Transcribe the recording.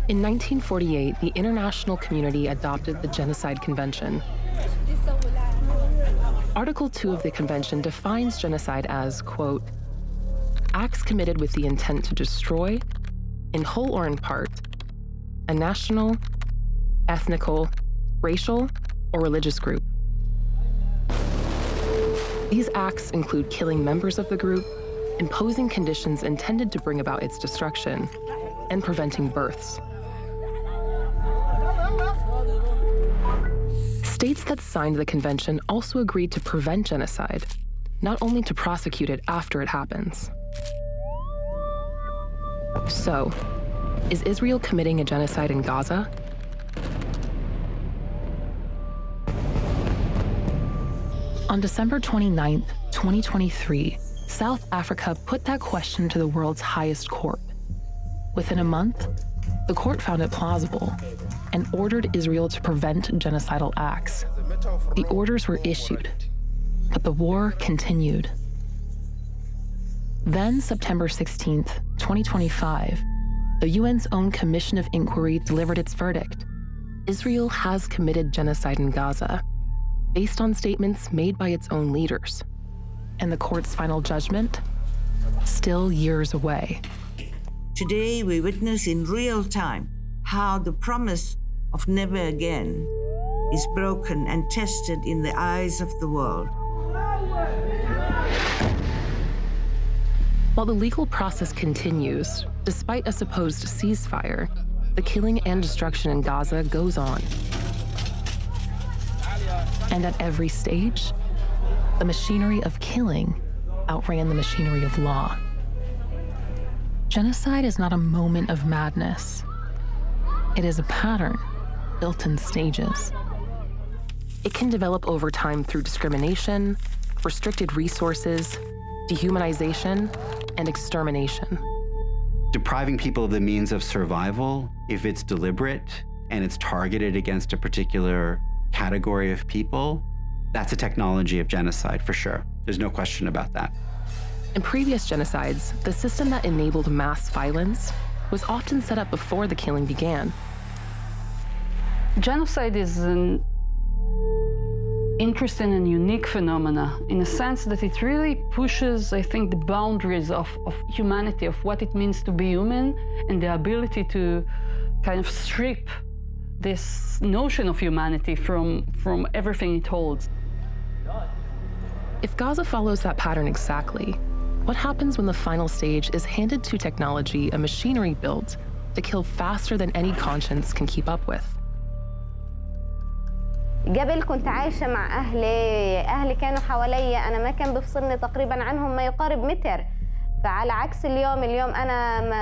In 1948, the international community adopted the Genocide Convention. Article 2 of the convention defines genocide as, quote, acts committed with the intent to destroy, in whole or in part, a national, ethnical, racial, or religious group. These acts include killing members of the group, imposing conditions intended to bring about its destruction, and preventing births. States that signed the convention also agreed to prevent genocide, not only to prosecute it after it happens. So, is Israel committing a genocide in Gaza? On December 29, 2023, South Africa put that question to the world's highest court. Within a month, the court found it plausible and ordered Israel to prevent genocidal acts. The orders were issued, but the war continued. Then, September 16, 2025, the UN's own Commission of Inquiry delivered its verdict. Israel has committed genocide in Gaza, based on statements made by its own leaders. And the court's final judgment? Still years away. Today, we witness in real time how the promise of never again is broken and tested in the eyes of the world. While the legal process continues, despite a supposed ceasefire, the killing and destruction in Gaza goes on. And at every stage, the machinery of killing outran the machinery of law. Genocide is not a moment of madness. It is a pattern built in stages. It can develop over time through discrimination, restricted resources, dehumanization, and extermination. Depriving people of the means of survival, if it's deliberate and it's targeted against a particular category of people, that's a technology of genocide for sure. There's no question about that. In previous genocides, the system that enabled mass violence was often set up before the killing began. Genocide is an interesting and unique phenomena in a sense that it really pushes, I think, the boundaries of humanity, of what it means to be human, and the ability to kind of strip this notion of humanity from everything it holds. If Gaza follows that pattern exactly, what happens when the final stage is handed to technology, a machinery built to kill faster than any conscience can keep up with? قبل كنت عايشة مع أهلي كانوا حوالي، أنا ما كان بفصلني تقريبا عنهم ما يقارب متر، فعلى عكس اليوم أنا